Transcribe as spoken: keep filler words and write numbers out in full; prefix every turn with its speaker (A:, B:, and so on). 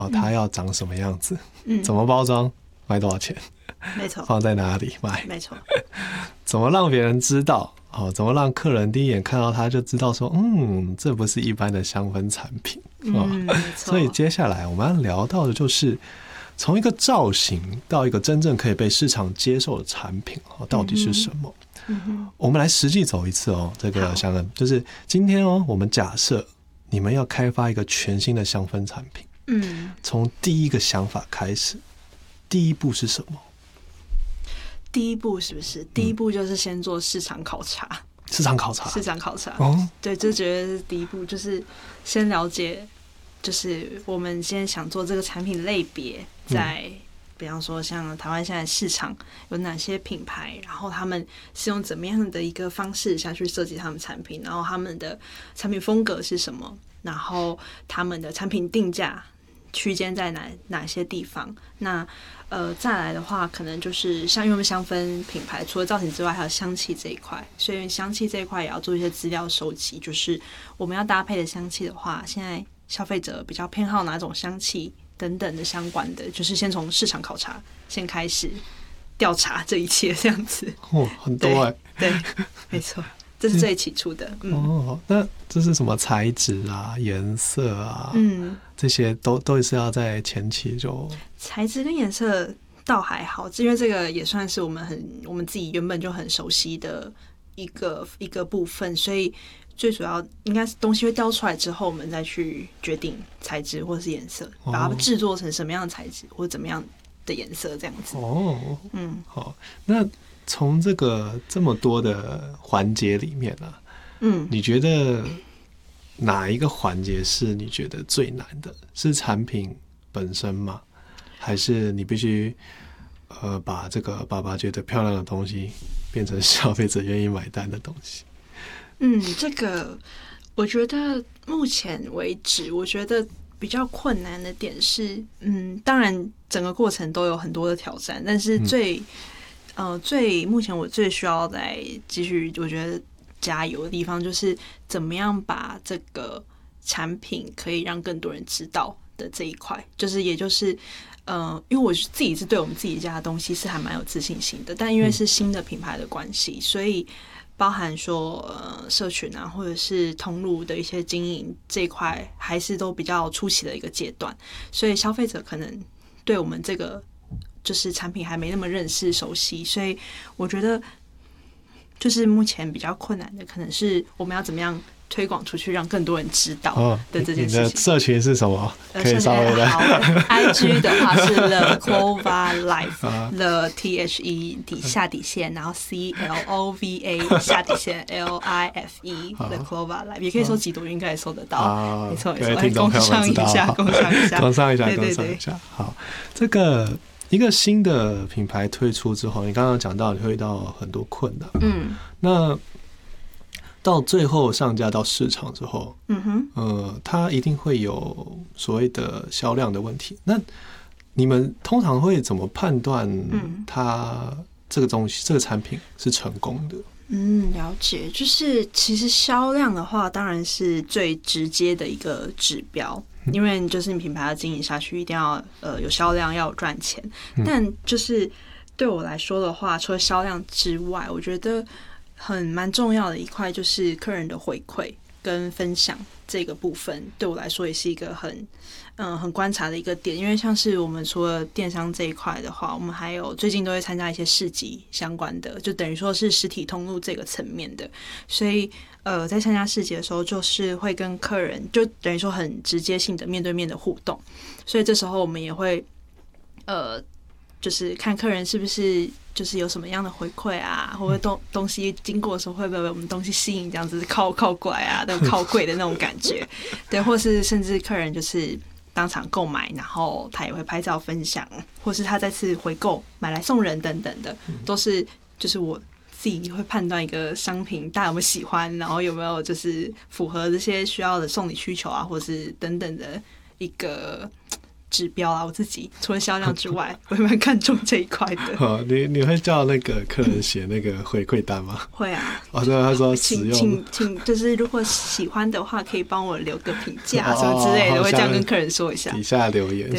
A: 哦，它要长什么样子，嗯，怎么包装，卖多少钱，
B: 没错，
A: 放在哪里卖，
B: 没错，
A: 怎么让别人知道，哦，怎么让客人第一眼看到它就知道说，嗯，这不是一般的香氛产品，哦，嗯，没错。所以接下来我们要聊到的就是从一个造型到一个真正可以被市场接受的产品，哦，到底是什么？嗯嗯，我们来实际走一次哦，这个香氛就是今天哦，我们假设你们要开发一个全新的香氛产品。嗯，从第一个想法开始，第一步是什么？
B: 第一步是不是？第一步就是先做市场考察。
A: 市场考察，
B: 市场考察。哦，对，这绝对是第一步，就是先了解，就是我们现在想做这个产品类别，在、嗯、比方说像台湾现在市场有哪些品牌，然后他们是用怎么样的一个方式下去设计他们产品，然后他们的产品风格是什么，然后他们的产品定价区间在哪哪些地方？那呃，再来的话，可能就是像因为我们香氛品牌，除了造型之外，还有香气这一块，所以香气这一块也要做一些资料收集。就是我们要搭配的香气的话，现在消费者比较偏好哪种香气等等的相关的，就是先从市场考察先开始调查这一切，这样子。
A: 哦，很多哎、欸，
B: 对，没错。这是最起初的、嗯、
A: 哦，那这是什么材质啊、颜色啊，嗯，这些都都是要在前期就
B: 材质跟颜色倒还好，因为这个也算是我们很我们自己原本就很熟悉的一个一个部分，所以最主要应该是东西会雕出来之后，我们再去决定材质或是颜色，把它制作成什么样的材质或者怎么样的颜色这样子。
A: 哦，嗯，好，那。从这个这么多的环节里面啊，嗯，你觉得哪一个环节是你觉得最难的？是产品本身吗？还是你必须呃把这个爸爸觉得漂亮的东西变成消费者愿意买单的东西？
B: 嗯，这个我觉得目前为止，我觉得比较困难的点是，嗯，当然整个过程都有很多的挑战，但是最、嗯呃，最目前我最需要再继续，我觉得加油的地方就是怎么样把这个产品可以让更多人知道的这一块，就是也就是呃，因为我自己是对我们自己家的东西是还蛮有自信心的，但因为是新的品牌的关系，所以包含说呃社群啊，或者是通路的一些经营这一块，还是都比较初期的一个阶段，所以消费者可能对我们这个。就是产品还没那么认识熟悉，所以我觉得就是目前比较困难的可能是我们要怎么样推广出去让更多人知道的这件事情。
A: 哦、你的社群是什么？可以稍微的。
B: 好 I G 的话是 The Clova Life、uh, The T H E 底下底线，然后 C L O V A 下底线 L I F E The Clova Life， 也可以搜几朵云，应该也搜得到。
A: 啊、
B: 没错没错，工商一下，工商一下，
A: 工商一下，工商一下。好，这个。一个新的品牌推出之后，你刚刚讲到你会遇到很多困难，嗯，那到最后上架到市场之后，嗯哼，呃，它一定会有所谓的销量的问题。那你们通常会怎么判断它这个东西、嗯、这个产品是成功的？
B: 嗯，了解。就是其实销量的话，当然是最直接的一个指标。因为就是你品牌要经营下去，一定要呃有销量，要有赚钱。但就是对我来说的话，除了销量之外，我觉得很蛮重要的一块就是客人的回馈跟分享这个部分，对我来说也是一个很嗯很观察的一个点。因为像是我们除了电商这一块的话，我们还有最近都会参加一些市集相关的，就等于说是实体通路这个层面的，所以。呃，在参加市集的时候，就是会跟客人就等于说很直接性的面对面的互动，所以这时候我们也会呃，就是看客人是不是就是有什么样的回馈啊，或者东东西经过的时候会不会被我们东西吸引，这样子靠靠过来啊，那种靠柜的那种感觉，对，或是甚至客人就是当场购买，然后他也会拍照分享，或是他再次回购买来送人等等的，都是就是我。自己会判断一个商品大家有没有喜欢，然后有没有就是符合这些需要的送礼需求啊，或是等等的一个指标啊。我自己除了销量之外，我也蛮看重这一块的。
A: 哦，你你会叫那个客人写那个回馈单吗？
B: 会啊。
A: 哦，对，他说使用，
B: 请请就是如果喜欢的话，可以帮我留个评价什么之类的，我会这样跟客人说一下。
A: 底下留言，
B: 对